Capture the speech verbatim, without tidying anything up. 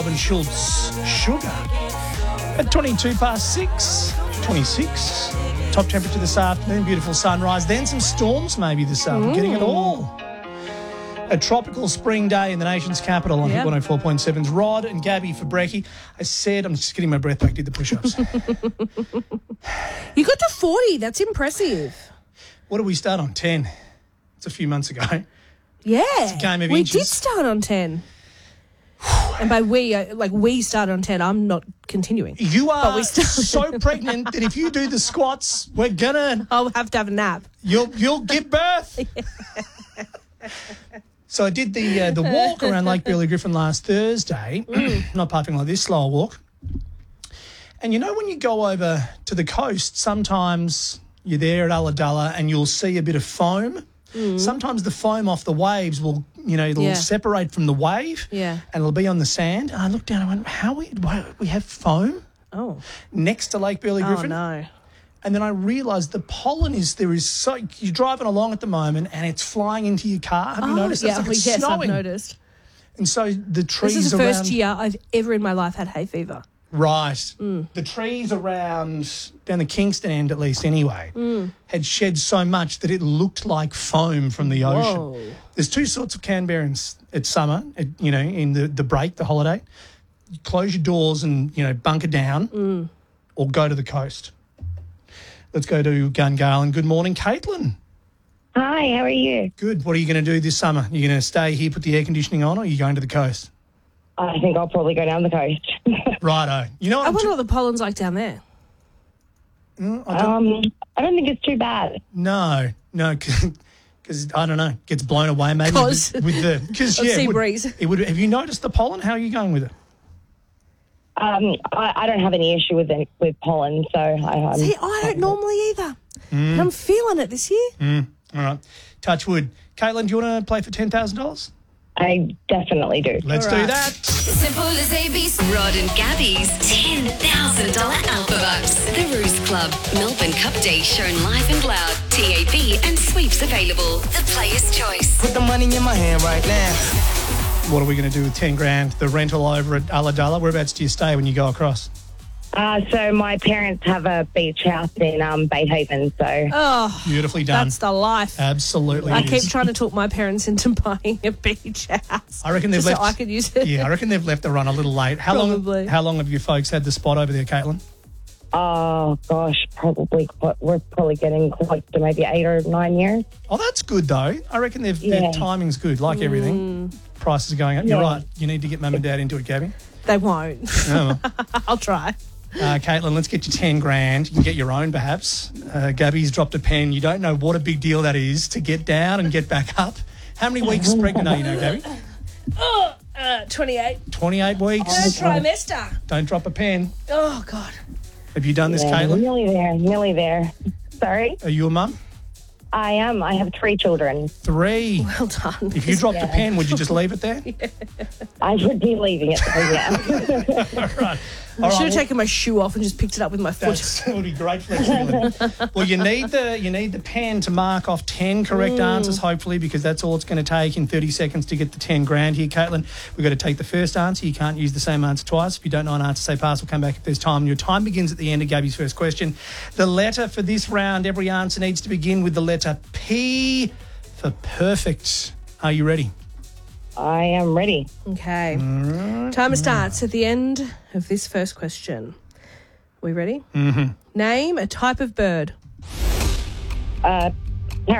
Robin Schultz, Sugar. At twenty-two past six, twenty-six. Top temperature this afternoon, beautiful sunrise. Then some storms maybe this afternoon, getting it all. A tropical spring day in the nation's capital on Yep. Hit one oh four point seven's Rod and Gabby for brekkie. I said, I'm just getting my breath back, did the push-ups. You got to forty. That's impressive. What did we start on? ten. It's a few months ago. Yeah. It's a game of we inches. did start on ten. And by we, uh, like we started on ten, I'm not continuing. You But are we started- so pregnant that if you do the squats, we're gonna I'll have to have a nap. you'll you'll give birth. So I did the uh, the walk around Lake Burley Griffin last Thursday. Not puffing like this, slower walk. And you know when you go over to the coast, sometimes you're there at Ulladulla and you'll see a bit of foam. Sometimes the foam off the waves will, you know, it'll Yeah. separate from the wave. Yeah. And it'll be on the sand. And I looked down and I went, how we why, we have foam Oh. next to Lake Burley Oh, Griffin? no. And then I realised the pollen is there is so you're driving along at the moment and it's flying into your car. Have you Oh, noticed? yeah, It's like well, it's yes, snowing. I've noticed. And so the trees This is the around first year I've ever in my life had hay fever. right, Mm. the trees around down the Kingston end at least anyway Mm. had shed so much that it looked like foam from the ocean. Whoa. There's two sorts of Canberrans at summer. At, you know, in the the break, the holiday, you close your doors and you know bunker down, Mm. or go to the coast. Let's go to Gungahlin. Good morning, Caitlin. Hi, how are you? Good. What are you going to do this summer? You going to stay here, put the air conditioning on, or are you going to the coast? I think I'll probably go down the coast. Righto. You know, I I'm wonder ju- what the pollen's like down there. Mm, I don't, um, I don't think it's too bad. no, no, because I don't know, gets blown away maybe 'Cause with, with the because of yeah, sea it would- breeze. It would. Have you noticed the pollen? How are you going with it? Um, I, I don't have any issue with it, with pollen, so I, I'm, See, I don't normally either. Mm. And I'm feeling it this year. All right, touch wood. Caitlin, do you want to play for ten thousand dollars? I definitely do. Let's All do right. that. Simple as A B C. Rod and Gabby's ten thousand dollars Alpha Bucks. The Roost Club. Melbourne Cup Day shown live and loud. T A B and sweeps available. The Player's Choice. Put the money in my hand right now. What are we going to do with ten grand? The rental over at Ulladulla. Whereabouts do you stay when you go across? Uh, so my parents have a beach house in um, Beethoven, so Oh, Beautifully done. that's the life. Absolutely. I it keep is. trying to talk my parents into buying a beach house. I reckon they've just left. so I could use it. Yeah, I reckon they've left the run a little late. How Probably. long? How long have your folks had the spot over there, Caitlin? oh gosh, probably quite, we're probably getting close to maybe eight or nine years. Oh, that's good though. I reckon they've, their Yeah. timing's good. Like everything, prices are going up. You're Yeah. right. You need to get mum and dad into it, Gabby. They won't. Oh. I'll try. Uh, Caitlin, let's get you ten grand. You can get your own, perhaps. Uh, Gabby's dropped a pen. You don't know what a big deal that is to get down and get back up. How many weeks pregnant are you now, Gabby? Oh, uh, twenty-eight. twenty-eight weeks. Third trimester. Don't drop a pen. Oh, God. Have you done this, Yeah, Caitlin? nearly there, nearly there. Sorry, Are you a mum? I am. I have three children. Three. Well done. If you dropped a Yeah. pen, would you just leave it there? I would be leaving it. So yeah. All right. I All should right, have taken my shoe off and just picked it up with my foot. That's, that would be great flexibility. Well, you need the you need the pen to mark off ten correct answers, hopefully, because that's all it's going to take in thirty seconds to get the ten grand here, Caitlin. We've got to take the first answer. You can't use the same answer twice. If you don't know an answer, say pass. We'll come back if there's time. Your time begins at the end of Gabby's first question. The letter for this round, every answer needs to begin with the letter P for perfect. Are you ready? I am ready. Okay. Timer starts at the end of this first question. We ready? Mm-hmm. Name a type of bird. Uh,